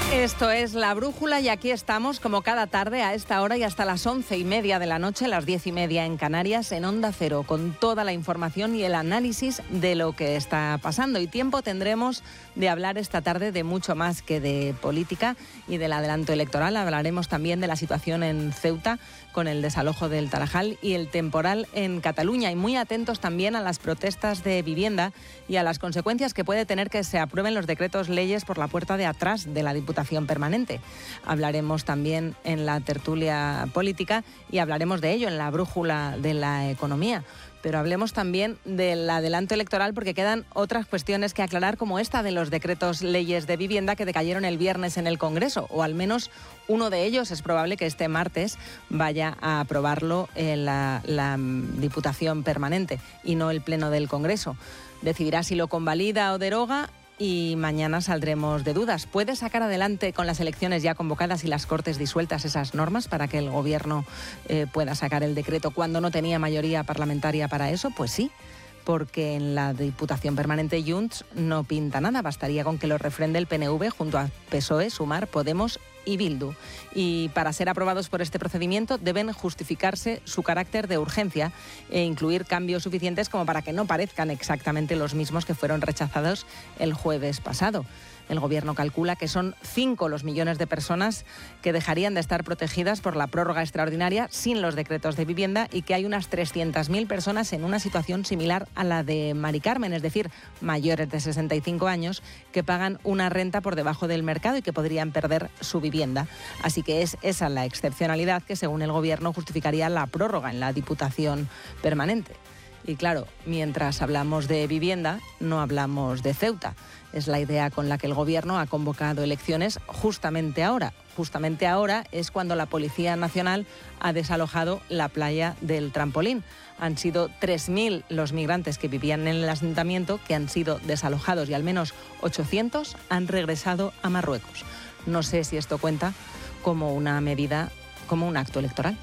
Esto es La Brújula y aquí estamos como cada tarde a esta hora y hasta las 11:30 de la noche, las 10:30 en Canarias, en Onda Cero, con toda la información y el análisis de lo que está pasando. Y tiempo tendremos de hablar esta tarde de mucho más que de política y del adelanto electoral. Hablaremos también de la situación en Ceuta con el desalojo del Tarajal y el temporal en Cataluña. Y muy atentos también a las protestas de vivienda y a las consecuencias que puede tener que se aprueben los decretos leyes por la puerta de atrás de la Diputación Permanente. Hablaremos también en la tertulia política y hablaremos de ello en la brújula de la economía. Pero hablemos también del adelanto electoral porque quedan otras cuestiones que aclarar, como esta de los decretos leyes de vivienda que decayeron el viernes en el Congreso, o al menos uno de ellos es probable que este martes vaya a aprobarlo la Diputación Permanente y no el Pleno del Congreso. Decidirá si lo convalida o deroga. Y mañana saldremos de dudas. ¿Puede sacar adelante con las elecciones ya convocadas y las Cortes disueltas esas normas para que el Gobierno pueda sacar el decreto cuando no tenía mayoría parlamentaria para eso? Pues sí, porque en la Diputación Permanente Junts no pinta nada. Bastaría con que lo refrende el PNV junto a PSOE, Sumar, Podemos y Bildu. Y para ser aprobados por este procedimiento deben justificarse su carácter de urgencia e incluir cambios suficientes como para que no parezcan exactamente los mismos que fueron rechazados el jueves pasado. El Gobierno calcula que son 5 los millones de personas que dejarían de estar protegidas por la prórroga extraordinaria sin los decretos de vivienda y que hay unas 300.000 personas en una situación similar a la de Mari Carmen, es decir, mayores de 65 años que pagan una renta por debajo del mercado y que podrían perder su vivienda. Así que es esa la excepcionalidad que, según el Gobierno, justificaría la prórroga en la Diputación Permanente. Y claro, mientras hablamos de vivienda, no hablamos de Ceuta. Es la idea con la que el Gobierno ha convocado elecciones justamente ahora. Justamente ahora es cuando la Policía Nacional ha desalojado la playa del Trampolín. Han sido 3.000 los migrantes que vivían en el asentamiento que han sido desalojados y al menos 800 han regresado a Marruecos. No sé si esto cuenta como una medida, como un acto electoral.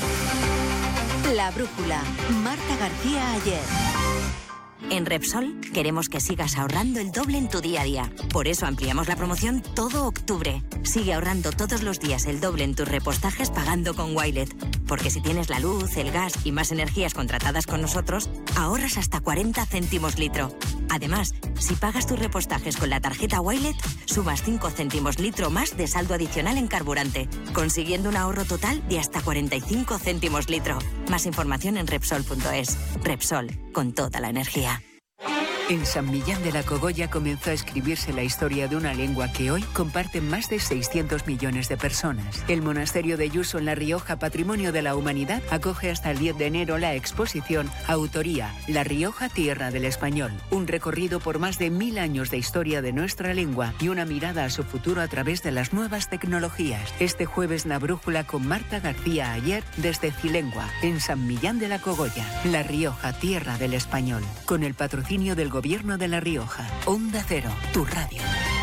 La Brújula, Marta García Ayer. En Repsol queremos que sigas ahorrando el doble en tu día a día. Por eso ampliamos la promoción todo octubre. Sigue ahorrando todos los días el doble en tus repostajes pagando con Wilet. Porque si tienes la luz, el gas y más energías contratadas con nosotros, ahorras hasta 40 céntimos litro. Además, si pagas tus repostajes con la tarjeta Wilet, sumas 5 céntimos litro más de saldo adicional en carburante, consiguiendo un ahorro total de hasta 45 céntimos litro. Más información en Repsol.es. Repsol, con toda la energía. En San Millán de la Cogolla comenzó a escribirse la historia de una lengua que hoy comparten más de 600 millones de personas. El monasterio de Yuso en La Rioja, Patrimonio de la Humanidad, acoge hasta el 10 de enero la exposición Autoría, La Rioja, Tierra del Español. Un recorrido por más de 1000 años de historia de nuestra lengua y una mirada a su futuro a través de las nuevas tecnologías. Este jueves La Brújula con Marta García Ayer desde Cilengua, en San Millán de la Cogolla. La Rioja, Tierra del Español. Con el patrocinio del Gobierno de La Rioja. Onda Cero, tu radio.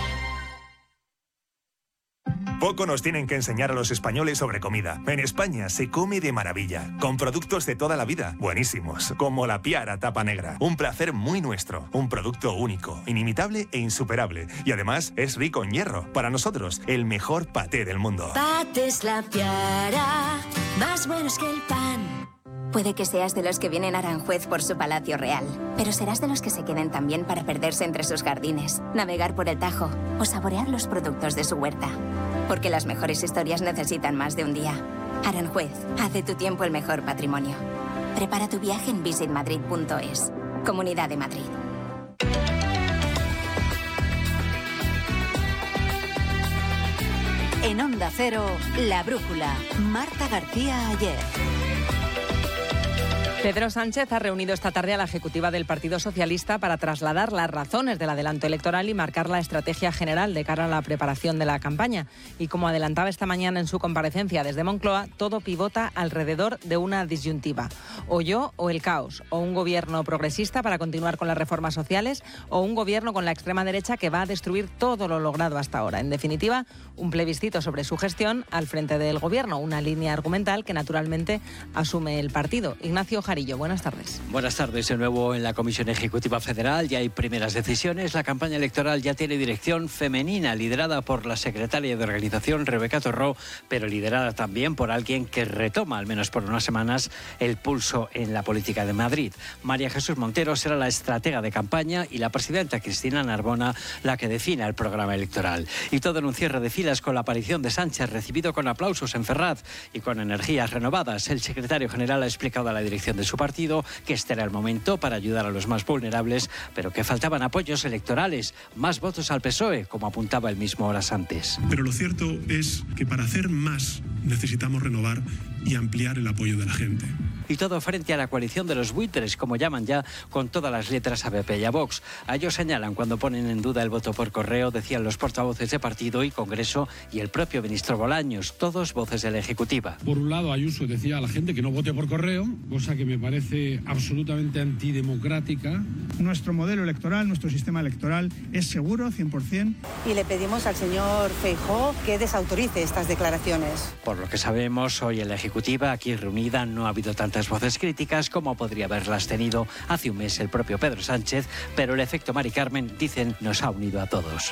Poco nos tienen que enseñar a los españoles sobre comida. En España se come de maravilla, con productos de toda la vida, buenísimos, como la Piara Tapa Negra. Un placer muy nuestro, un producto único, inimitable e insuperable. Y además es rico en hierro. Para nosotros, el mejor paté del mundo. Patés La Piara, más buenos que el pan. Puede que seas de los que vienen a Aranjuez por su palacio real, pero serás de los que se queden también para perderse entre sus jardines, navegar por el Tajo o saborear los productos de su huerta. Porque las mejores historias necesitan más de un día. Aranjuez, haz de tu tiempo el mejor patrimonio. Prepara tu viaje en visitmadrid.es. Comunidad de Madrid. En Onda Cero, La Brújula, Marta García Ayer. Pedro Sánchez ha reunido esta tarde a la ejecutiva del Partido Socialista para trasladar las razones del adelanto electoral y marcar la estrategia general de cara a la preparación de la campaña. Y como adelantaba esta mañana en su comparecencia desde Moncloa, todo pivota alrededor de una disyuntiva. O yo o el caos, o un gobierno progresista para continuar con las reformas sociales, o un gobierno con la extrema derecha que va a destruir todo lo logrado hasta ahora. En definitiva, un plebiscito sobre su gestión al frente del gobierno, una línea argumental que naturalmente asume el partido. Ignacio Pajarillo. Buenas tardes. Buenas tardes. De nuevo en la Comisión Ejecutiva Federal ya hay primeras decisiones. La campaña electoral ya tiene dirección femenina, liderada por la secretaria de organización, Rebeca Torró, pero liderada también por alguien que retoma, al menos por unas semanas, el pulso en la política de Madrid. María Jesús Montero será la estratega de campaña y la presidenta Cristina Narbona la que defina el programa electoral. Y todo en un cierre de filas con la aparición de Sánchez, recibido con aplausos en Ferraz y con energías renovadas. El secretario general ha explicado a la dirección de su partido que este era el momento para ayudar a los más vulnerables, pero que faltaban apoyos electorales, más votos al PSOE, como apuntaba él mismo horas antes. Pero lo cierto es que para hacer más necesitamos renovar y ampliar el apoyo de la gente. Y todo frente a la coalición de los buitres, como llaman ya, con todas las letras a PP y a Vox. A ellos señalan cuando ponen en duda el voto por correo, decían los portavoces de partido y Congreso y el propio ministro Bolaños, todos voces de la Ejecutiva. Por un lado, Ayuso decía a la gente que no vote por correo, cosa que me parece absolutamente antidemocrática. Nuestro modelo electoral, nuestro sistema electoral es seguro 100%. Y le pedimos al señor Feijóo que desautorice estas declaraciones. Por lo que sabemos, hoy en la Ejecutiva, aquí reunida, no ha habido tantas voces críticas como podría haberlas tenido hace un mes el propio Pedro Sánchez, pero el efecto Mari Carmen, dicen, nos ha unido a todos.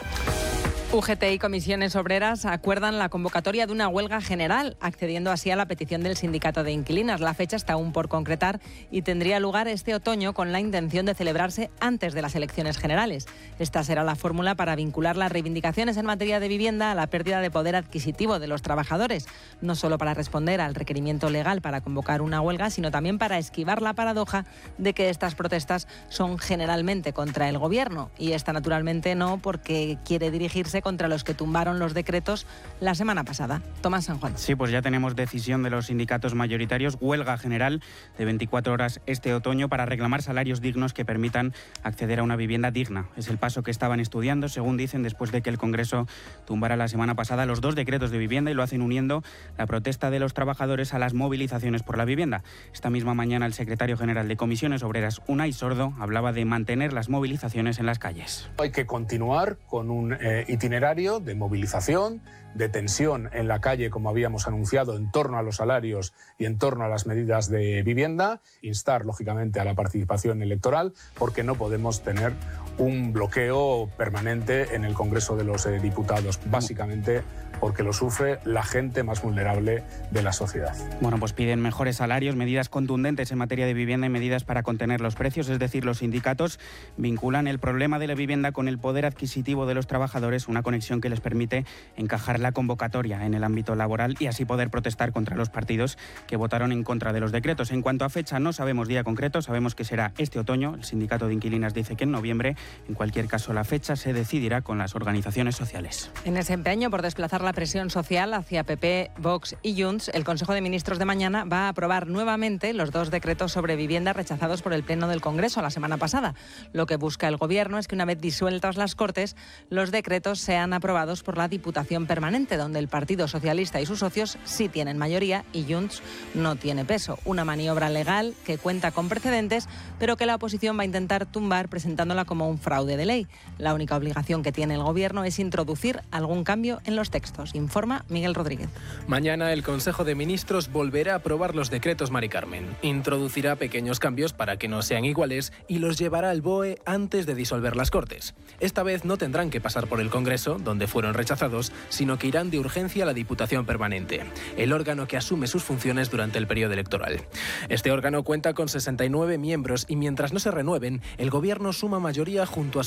UGT y comisiones obreras acuerdan la convocatoria de una huelga general, accediendo así a la petición del sindicato de inquilinas. La fecha está aún por concretar y tendría lugar este otoño con la intención de celebrarse antes de las elecciones generales. Esta será la fórmula para vincular las reivindicaciones en materia de vivienda a la pérdida de poder adquisitivo de los trabajadores, no solo para responder al requerimiento legal para convocar una huelga, sino también para esquivar la paradoja de que estas protestas son generalmente contra el gobierno. Y esta naturalmente no, porque quiere dirigirse contra los que tumbaron los decretos la semana pasada. Tomás San Juan. Sí, pues ya tenemos decisión de los sindicatos mayoritarios, huelga general de 24 horas este otoño para reclamar salarios dignos que permitan acceder a una vivienda digna. Es el paso que estaban estudiando, según dicen, después de que el Congreso tumbara la semana pasada los 2 decretos de vivienda, y lo hacen uniendo la protesta de los trabajadores a las movilizaciones por la vivienda. Esta misma mañana el secretario general de Comisiones Obreras, Unai Sordo, hablaba de mantener las movilizaciones en las calles. Hay que continuar con un itinerario de movilización, de tensión en la calle, como habíamos anunciado, en torno a los salarios y en torno a las medidas de vivienda, instar, lógicamente, a la participación electoral, porque no podemos tener un bloqueo permanente en el Congreso de los Diputados, básicamente porque lo sufre la gente más vulnerable de la sociedad. Bueno, pues piden mejores salarios, medidas contundentes en materia de vivienda y medidas para contener los precios, es decir, los sindicatos vinculan el problema de la vivienda con el poder adquisitivo de los trabajadores, una conexión que les permite encajar la convocatoria en el ámbito laboral y así poder protestar contra los partidos que votaron en contra de los decretos. En cuanto a fecha, no sabemos día concreto, sabemos que será este otoño. El sindicato de inquilinas dice que en noviembre. En cualquier caso, la fecha se decidirá con las organizaciones sociales. En ese empeño por desplazar la presión social hacia PP, Vox y Junts, el Consejo de Ministros de mañana va a aprobar nuevamente los 2 decretos sobre vivienda rechazados por el Pleno del Congreso la semana pasada. Lo que busca el Gobierno es que, una vez disueltas las Cortes, los decretos sean aprobados por la Diputación Permanente, donde el Partido Socialista y sus socios sí tienen mayoría y Junts no tiene peso. Una maniobra legal que cuenta con precedentes, pero que la oposición va a intentar tumbar presentándola como un fraude de ley. La única obligación que tiene el Gobierno es introducir algún cambio en los textos, informa Miguel Rodríguez. Mañana el Consejo de Ministros volverá a aprobar los decretos Mari Carmen. Introducirá pequeños cambios para que no sean iguales y los llevará al BOE antes de disolver las Cortes. Esta vez no tendrán que pasar por el Congreso, donde fueron rechazados, sino que irán de urgencia a la Diputación Permanente, el órgano que asume sus funciones durante el periodo electoral. Este órgano cuenta con 69 miembros y mientras no se renueven, el Gobierno suma mayoría junto a